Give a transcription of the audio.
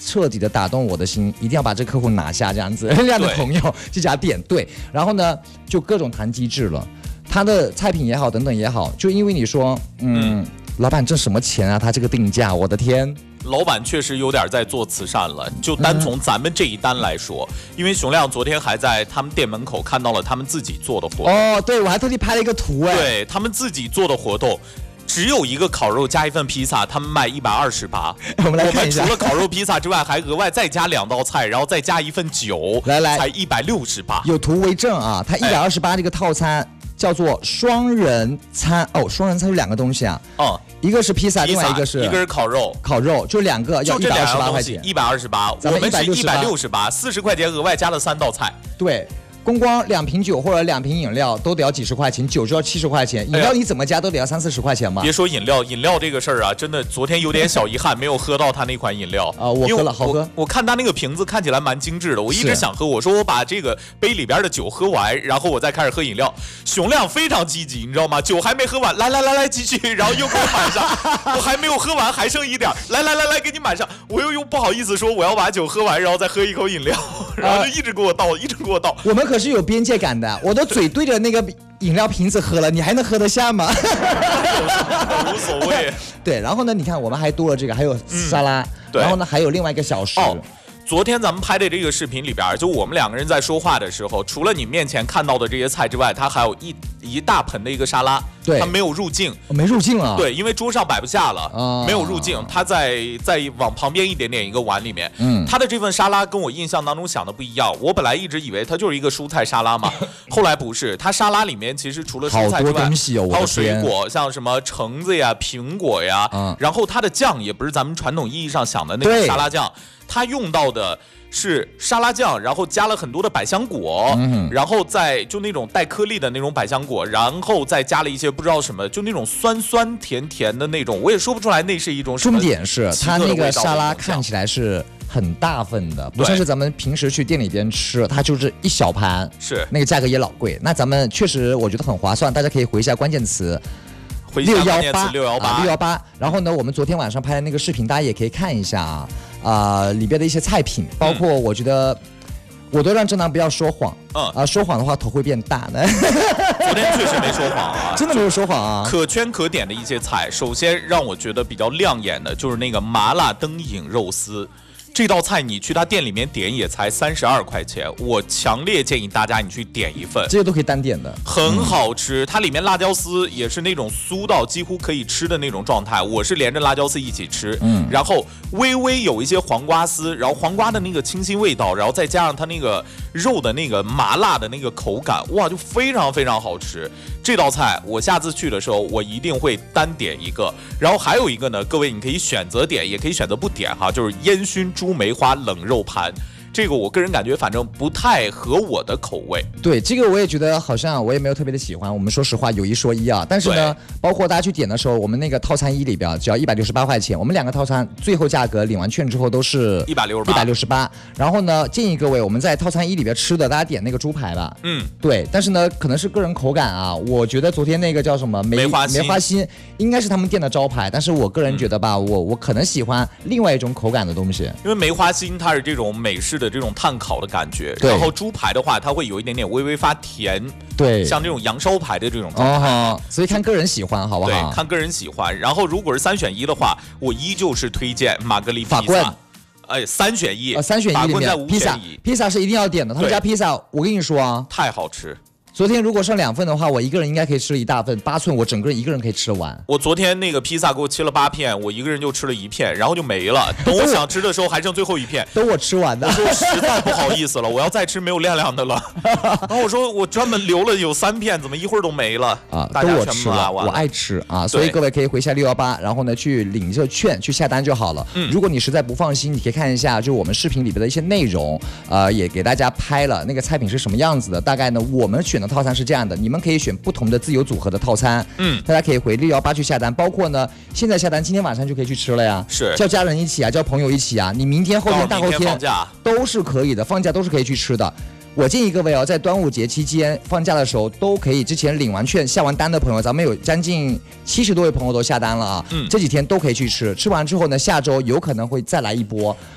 彻底的打动我的心，一定要把这个客户拿下，这样子这样的朋友这家店对，然后呢就各种谈机制了，他的菜品也好等等也好，就因为你说老板挣什么钱啊？他这个定价，我的天！ 老板确实有点在做慈善了。就单从咱们这一单来说，因为熊亮昨天还在他们店门口看到了他们自己做的活动。 哦，对，我还特地拍了一个图哎。 对他们自己做的活动。只有一个烤肉加一份披萨，他们卖128。 我们来看一下， 除了烤肉披萨之外，还额外再加2道菜，然后再加一份酒， 来才168。 有图为证啊，它128这个套餐叫做双人餐哦，双人餐有2个东西啊，一个是披萨，另外一个是烤肉， 就2个要128块钱 ，128，我们是168，40块钱额外加了3道菜， 对。光2瓶酒或者2瓶饮料都得要几十块钱，酒就要70块钱，饮料你怎么加都得要30-40块钱嘛。 别说饮料这个事儿啊，真的昨天有点小遗憾，没有喝到他那款饮料啊。我喝了，好喝。 我看他那个瓶子看起来蛮精致的，我一直想喝，我说我把这个杯里边的酒喝完，然后我再开始喝饮料。熊亮非常积极，你知道吗？酒还没喝完，来继续，然后又给我满上。我还没有喝完，还剩一点，来给你满上。我又不好意思说我要把酒喝完，然后再喝一口饮料，然后就一直给我倒。 我们可是有边界感的，我的嘴对着那个饮料瓶子喝了，你还能喝得下吗？ 无所谓。 对，然后呢，你看我们还多了这个，还有沙拉，然后呢还有另外一个小食。 昨天咱们拍的这个视频里边，就我们2个人在说话的时候，除了你面前看到的这些菜之外，它还有一大盆的一个沙拉， 对， 它没有入镜， 没入镜啊？ 对，因为桌上摆不下了，没有入镜，它在往旁边一点点一个碗里面。它的这份沙拉跟我印象当中想的不一样，我本来一直以为它就是一个蔬菜沙拉嘛，后来不是，它沙拉里面其实除了蔬菜之外，还有水果，像什么橙子呀、苹果呀，然后它的酱也不是咱们传统意义上想的那个沙拉酱。它用到的是沙拉酱，然后加了很多的百香果，然后再就那种带颗粒的那种百香果，然后再加了一些不知道什么，就那种酸酸甜甜的那种，我也说不出来那是一种什么。 重点是它那个沙拉看起来是很大份的，不像是咱们平时去店里边吃，它就是一小盘， 是那个价格也老贵。那咱们确实我觉得很划算，大家可以回一下关键词。618，然后呢，我们昨天晚上拍的那个视频，大家也可以看一下里边的一些菜品，包括我觉得我都让正南不要说谎，说谎的话头会变大的。 昨天确实没说谎啊， 真的没有说谎啊。 可圈可点的一些菜，首先让我觉得比较亮眼的就是那个麻辣灯影肉丝。这道菜你去他店里面点也才32块钱，我强烈建议大家你去点一份， 这些都可以单点的， 很好吃。它里面辣椒丝也是那种酥到几乎可以吃的那种状态，我是连着辣椒丝一起吃，然后微微有一些黄瓜丝，然后黄瓜的那个清新味道，然后再加上它那个肉的那个麻辣的那个口感，哇，就非常非常好吃。这道菜我下次去的时候我一定会单点一个，然后还有一个呢，各位你可以选择点也可以选择不点哈，就是烟熏猪梅花冷肉盘。这个我个人感觉反正不太合我的口味。 对，这个我也觉得好像我也没有特别的喜欢。我们说实话有一说一啊，但是呢，包括大家去点的时候，我们那个套餐1里边只要168块钱，我们2个套餐最后价格领完券之后都是168。然后呢，建议各位我们在套餐1里边吃的，大家点那个猪排吧。对，但是呢，可能是个人口感啊，我觉得昨天那个叫什么梅花心应该是他们店的招牌，但是我个人觉得吧，我可能喜欢另外一种口感的东西， 因为梅花心它是这种美式的这种炭烤的感觉，然后猪排的话它会有一点点微微发甜， 对， 像这种羊烧排的这种状态， 所以看个人喜欢好不好？ 对，看个人喜欢。然后如果是3选1的话，我依旧是推荐玛格丽披萨。3选1 ，3选1里面披萨是一定要点的，他们家披萨我跟你说啊， 太好吃。 昨天如果剩2份的话，我一个人应该可以吃了一大份，8寸，我整个人一个人可以吃完。 我昨天那个披萨给我切了8片，我一个人就吃了1片，然后就没了。等我想吃的时候，还剩最后1片， 都我吃完的。 我说实在不好意思了，我要再吃没有亮亮的了。然后我说我专门留了有3片，怎么一会儿都没了啊？ 都我吃了，我爱吃啊，所以各位可以回下618，然后呢去领这券去下单就好了。如果你实在不放心，你可以看一下就我们视频里边的一些内容，也给大家拍了那个菜品是什么样子的。大概呢，我们选的套餐是这样的。你们可以选不同的自由组合的套餐，大家可以回618去下单，包括呢现在下单，今天晚上就可以去吃了呀， 是叫家人一起啊，叫朋友一起啊，你明天、后天、大后天放假都是可以的，放假都是可以去吃的。我建议各位在端午节期间放假的时候都可以，之前领完券下完单的朋友，咱们有将近70多位朋友都下单了啊，这几天都可以去吃，吃完之后呢，下周有可能会再来一波。